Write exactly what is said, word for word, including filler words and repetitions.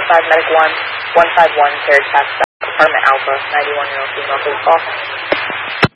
five Medic one, one five one, Carriage Pass, Apartment Alpha, ninety-one-year-old female, please call.